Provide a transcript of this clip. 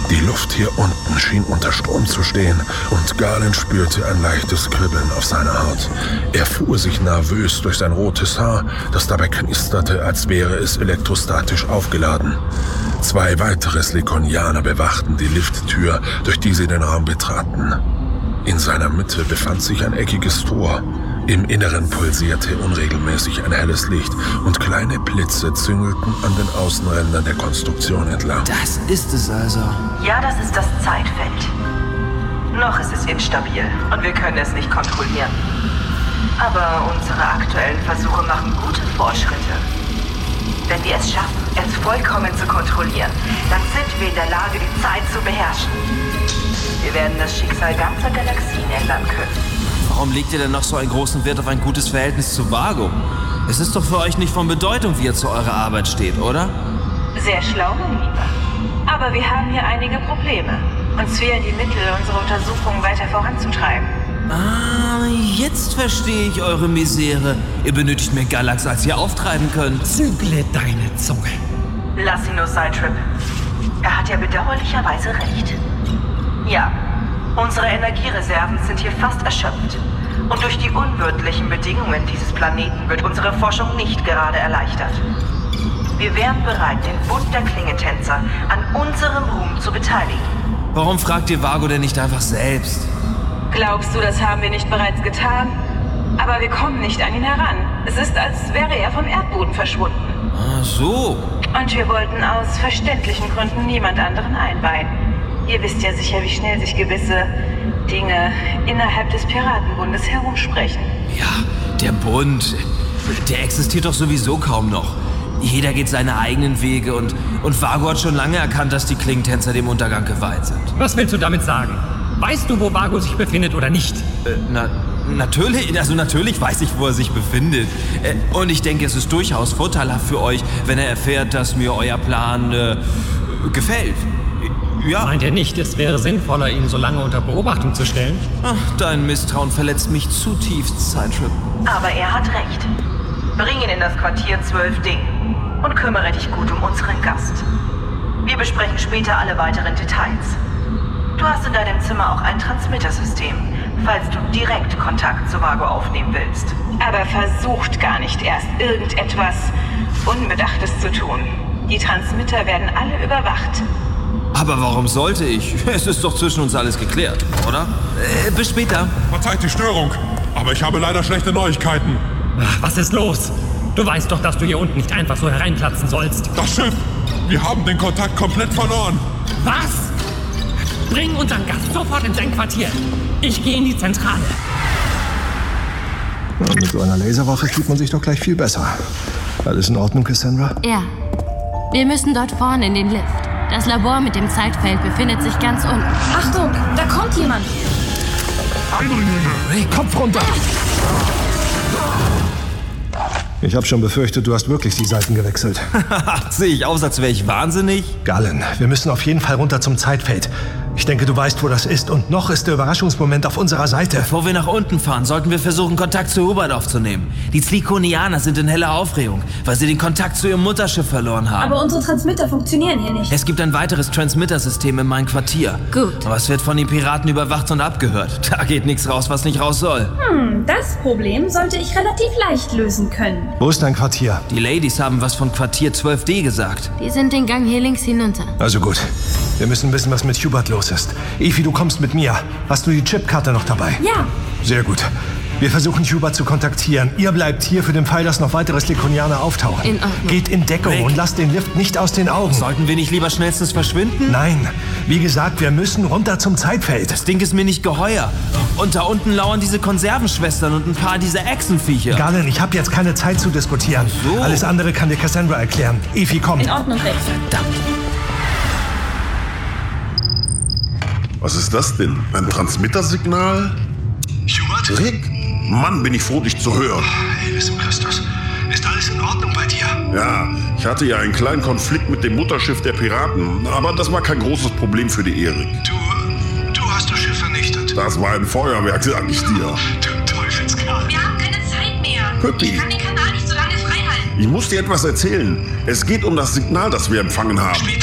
Die Luft hier unten schien unter Strom zu stehen und Galen spürte ein leichtes Kribbeln auf seiner Haut. Er fuhr sich nervös durch sein rotes Haar, das dabei knisterte, als wäre es elektrostatisch aufgeladen. 2 weitere Slikonianer bewachten die Lifttür, durch die sie den Raum betraten. In seiner Mitte befand sich ein eckiges Tor. Im Inneren pulsierte unregelmäßig ein helles Licht und kleine Blitze züngelten an den Außenrändern der Konstruktion entlang. Das ist es also. Ja, das ist das Zeitfeld. Noch ist es instabil und wir können es nicht kontrollieren. Aber unsere aktuellen Versuche machen gute Fortschritte. Wenn wir es schaffen, es vollkommen zu kontrollieren, dann sind wir in der Lage, die Zeit zu beherrschen. Wir werden das Schicksal ganzer Galaxien ändern können. Warum legt ihr denn noch so einen großen Wert auf ein gutes Verhältnis zu Vago? Es ist doch für euch nicht von Bedeutung, wie ihr zu eurer Arbeit steht, oder? Sehr schlau, mein Lieber. Aber wir haben hier einige Probleme. Uns fehlen die Mittel, unsere Untersuchungen weiter voranzutreiben. Ah, jetzt verstehe ich eure Misere. Ihr benötigt mehr Galax, als ihr auftreiben könnt. Zügle deine Zunge. Lass ihn nur, Cytrip. Er hat ja bedauerlicherweise recht. Ja, unsere Energiereserven sind hier fast erschöpft. Und durch die unwirtlichen Bedingungen dieses Planeten wird unsere Forschung nicht gerade erleichtert. Wir wären bereit, den Bund der Klingetänzer an unserem Ruhm zu beteiligen. Warum fragt ihr Vago denn nicht einfach selbst? Glaubst du, das haben wir nicht bereits getan? Aber wir kommen nicht an ihn heran. Es ist, als wäre er vom Erdboden verschwunden. Ah, so. Und wir wollten aus verständlichen Gründen niemand anderen einweihen. Ihr wisst ja sicher, wie schnell sich gewisse Dinge innerhalb des Piratenbundes herumsprechen. Ja, der Bund, der existiert doch sowieso kaum noch. Jeder geht seine eigenen Wege und Vago hat schon lange erkannt, dass die Klingentänzer dem Untergang geweiht sind. Was willst du damit sagen? Weißt du, wo Vago sich befindet oder nicht? Natürlich weiß ich, wo er sich befindet. Und ich denke, es ist durchaus vorteilhaft für euch, wenn er erfährt, dass mir euer Plan gefällt. Ja. Meint er nicht, es wäre sinnvoller, ihn so lange unter Beobachtung zu stellen? Ach, dein Misstrauen verletzt mich zutiefst, Cytrip. Aber er hat recht. Bring ihn in das Quartier 12D und kümmere dich gut um unseren Gast. Wir besprechen später alle weiteren Details. Du hast in deinem Zimmer auch ein Transmittersystem, falls du direkt Kontakt zu Vago aufnehmen willst. Aber versucht gar nicht erst irgendetwas Unbedachtes zu tun. Die Transmitter werden alle überwacht. Aber warum sollte ich? Es ist doch zwischen uns alles geklärt, oder? Bis später. Verzeiht die Störung, aber ich habe leider schlechte Neuigkeiten. Ach, was ist los? Du weißt doch, dass du hier unten nicht einfach so hereinplatzen sollst. Das Schiff! Wir haben den Kontakt komplett verloren. Was? Bring unseren Gast sofort in sein Quartier. Ich gehe in die Zentrale. Ja, mit so einer Laserwaffe fühlt man sich doch gleich viel besser. Alles in Ordnung, Cassandra? Ja. Wir müssen dort vorne in den Lift. Das Labor mit dem Zeitfeld befindet sich ganz unten. Achtung, da kommt jemand. Hey, Kopf runter! Ich habe schon befürchtet, du hast wirklich die Seiten gewechselt. Sehe ich aus, als wäre ich wahnsinnig? Galen, wir müssen auf jeden Fall runter zum Zeitfeld. Ich denke, du weißt, wo das ist. Und noch ist der Überraschungsmoment auf unserer Seite. Bevor wir nach unten fahren, sollten wir versuchen, Kontakt zu Hubert aufzunehmen. Die Slikonianer sind in heller Aufregung, weil sie den Kontakt zu ihrem Mutterschiff verloren haben. Aber unsere Transmitter funktionieren hier nicht. Es gibt ein weiteres Transmittersystem in meinem Quartier. Gut. Aber es wird von den Piraten überwacht und abgehört. Da geht nichts raus, was nicht raus soll. Das Problem sollte ich relativ leicht lösen können. Wo ist dein Quartier? Die Ladies haben was von Quartier 12D gesagt. Die sind den Gang hier links hinunter. Also gut. Wir müssen wissen, was mit Hubert los ist. Efi, du kommst mit mir. Hast du die Chipkarte noch dabei? Ja. Sehr gut. Wir versuchen Hubert zu kontaktieren. Ihr bleibt hier für den Fall, dass noch weitere Slikonianer auftauchen. In Ordnung. Geht in Deckung Rick. und lasst den Lift nicht aus den Augen. Sollten wir nicht lieber schnellstens verschwinden? Nein. Wie gesagt, wir müssen runter zum Zeitfeld. Das Ding ist mir nicht geheuer. Und da unten lauern diese Konservenschwestern und ein paar dieser Echsenviecher. Galen, ich habe jetzt keine Zeit zu diskutieren. So. Alles andere kann dir Cassandra erklären. Efi, komm. In Ordnung, Rick. Verdammt. Was ist das denn? Ein Transmittersignal? Hubert? Rick? Mann, bin ich froh, dich zu hören. Jesus Christus. Ist alles in Ordnung bei dir? Ja, ich hatte ja einen kleinen Konflikt mit dem Mutterschiff der Piraten, aber das war kein großes Problem für die Erik. Du hast das Schiff vernichtet. Das war ein Feuerwerk, sag ich dir. Du Teufelskerl. Wir haben keine Zeit mehr. Püppi. Ich kann den Kanal nicht so lange frei halten. Ich muss dir etwas erzählen. Es geht um das Signal, das wir empfangen haben.